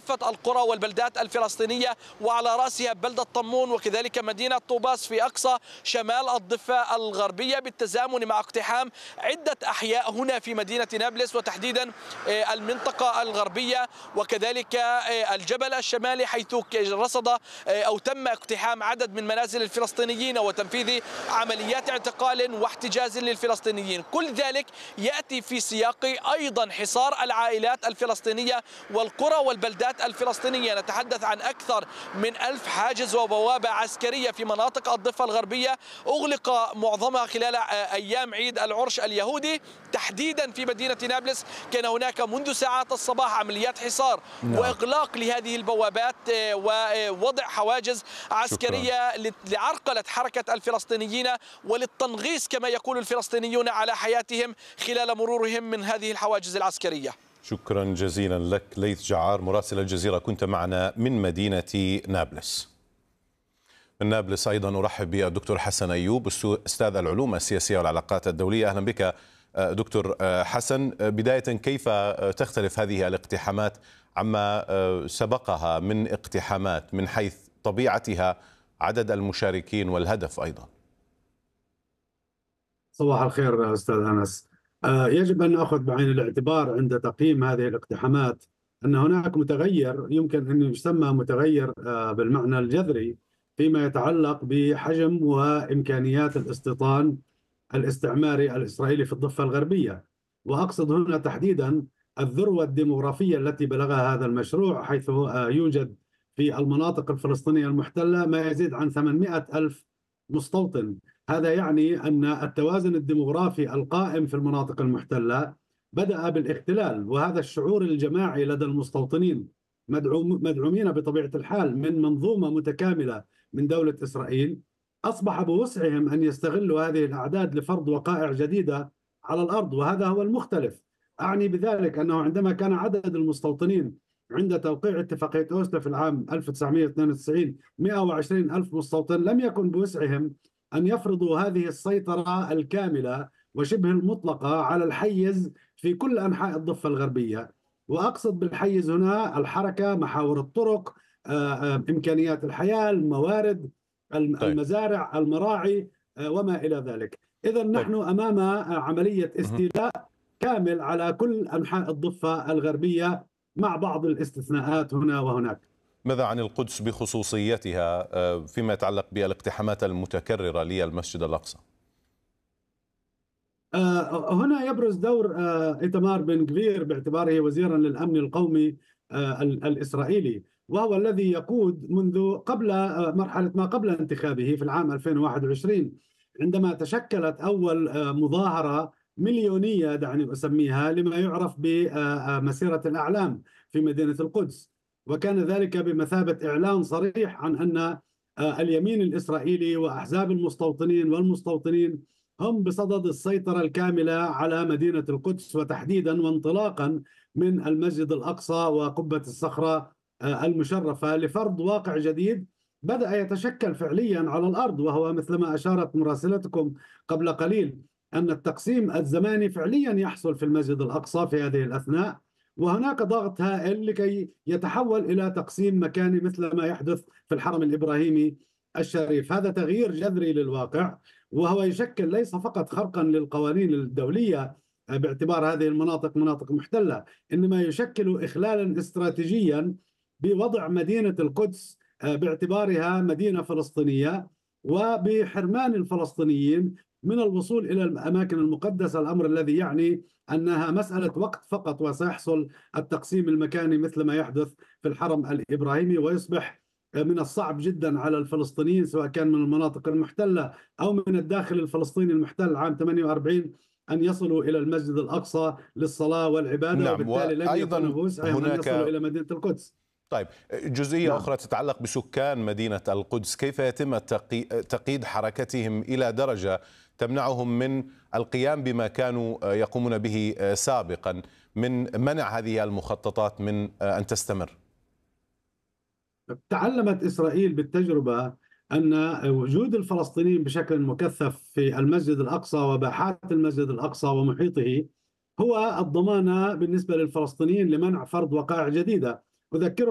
كافة القرى والبلدات الفلسطينية، وعلى رأسها بلدة طمون وكذلك مدينة طوباس في أقصى شمال الضفة الغربية، بالتزامن مع اقتحام عدة أحياء هنا في مدينة نابلس، وتحديدا المنطقة الغربية وكذلك الجبل الشمالي، حيث رصد أو تم اقتحام عدد من منازل الفلسطينيين وتنفيذ عمليات اعتقال واحتجاز للفلسطينيين. كل ذلك يأتي في سياق أيضا حصار العائلات الفلسطينية والقرى والبلدات الفلسطينية. نتحدث عن أكثر من 1000 حاجز وبوابة عسكرية في مناطق الضفة الغربية، أغلق معظمها خلال أيام عيد العرش اليهودي. تحديدا في مدينة نابلس كان هناك منذ ساعات الصباح عمليات حصار وإغلاق لهذه البوابات ووضع حواجز عسكرية لعرقلة حركة الفلسطينيين وللتنغيص كما يقول الفلسطينيون على حياتهم خلال مرورهم من هذه الحواجز العسكرية. شكرا جزيلا لك ليث جعار مراسل الجزيرة، كنت معنا من مدينة نابلس. من نابلس أيضا أرحب بالدكتور حسن أيوب أستاذ العلوم السياسية والعلاقات الدولية. أهلا بك دكتور حسن. بداية، كيف تختلف هذه الاقتحامات عما سبقها من اقتحامات من حيث طبيعتها، عدد المشاركين والهدف أيضا؟ صباح الخير أستاذ أنس. يجب أن نأخذ بعين الاعتبار عند تقييم هذه الاقتحامات أن هناك متغير يمكن أن يسمى متغير بالمعنى الجذري فيما يتعلق بحجم وإمكانيات الاستيطان الاستعماري الإسرائيلي في الضفة الغربية، وأقصد هنا تحديدا الذروة الديموغرافية التي بلغها هذا المشروع، حيث يوجد في المناطق الفلسطينية المحتلة ما يزيد عن 800 ألف مستوطن. هذا يعني أن التوازن الديموغرافي القائم في المناطق المحتلة بدأ بالاختلال، وهذا الشعور الجماعي لدى المستوطنين مدعومين بطبيعة الحال من منظومة متكاملة من دولة إسرائيل، أصبح بوسعهم أن يستغلوا هذه الأعداد لفرض وقائع جديدة على الأرض، وهذا هو المختلف. أعني بذلك أنه عندما كان عدد المستوطنين عند توقيع اتفاقية أوسلو في العام 1992 120 ألف مستوطن، لم يكن بوسعهم أن يفرضوا هذه السيطرة الكاملة وشبه المطلقة على الحيز في كل أنحاء الضفة الغربية. وأقصد بالحيز هنا الحركة، محاور الطرق، إمكانيات الحياة، الموارد، المزارع، المراعي وما إلى ذلك. إذن نحن أمام عملية استيلاء كامل على كل أنحاء الضفة الغربية مع بعض الاستثناءات هنا وهناك. ماذا عن القدس بخصوصيتها فيما يتعلق بالاقتحامات المتكررة للمسجد الأقصى؟ هنا يبرز دور إيتمار بن غفير باعتباره وزيرا للأمن القومي الإسرائيلي، وهو الذي يقود منذ قبل مرحلة ما قبل انتخابه في العام 2021 عندما تشكلت أول مظاهرة مليونية دعني أسميها لما يعرف بمسيرة الأعلام في مدينة القدس، وكان ذلك بمثابة إعلان صريح عن أن اليمين الإسرائيلي وأحزاب المستوطنين والمستوطنين هم بصدد السيطرة الكاملة على مدينة القدس، وتحديدا وانطلاقا من المسجد الأقصى وقبة الصخرة المشرفة، لفرض واقع جديد بدأ يتشكل فعليا على الأرض، وهو مثلما أشارت مراسلتكم قبل قليل أن التقسيم الزماني فعليا يحصل في المسجد الأقصى في هذه الأثناء، وهناك ضغط هائل لكي يتحول إلى تقسيم مكاني مثل ما يحدث في الحرم الإبراهيمي الشريف. هذا تغيير جذري للواقع، وهو يشكل ليس فقط خرقا للقوانين الدولية باعتبار هذه المناطق مناطق محتلة، إنما يشكل إخلالا استراتيجيا بوضع مدينة القدس باعتبارها مدينة فلسطينية، وبحرمان الفلسطينيين من الوصول إلى الأماكن المقدسة، الأمر الذي يعني أنها مسألة وقت فقط وسيحصل التقسيم المكاني مثل ما يحدث في الحرم الإبراهيمي، ويصبح من الصعب جدا على الفلسطينيين سواء كان من المناطق المحتلة أو من الداخل الفلسطيني المحتل عام 48 أن يصلوا إلى المسجد الأقصى للصلاة والعبادة. نعم. وبالتالي لن يكون بوسعهم أن يصلوا إلى مدينة القدس. طيب، جزئية أخرى تتعلق بسكان مدينة القدس، كيف يتم تقييد حركتهم إلى درجة تمنعهم من القيام بما كانوا يقومون به سابقا من منع هذه المخططات من أن تستمر؟ تعلمت إسرائيل بالتجربة أن وجود الفلسطينيين بشكل مكثف في المسجد الأقصى وباحات المسجد الأقصى ومحيطه هو الضمانة بالنسبة للفلسطينيين لمنع فرض وقائع جديدة. أذكر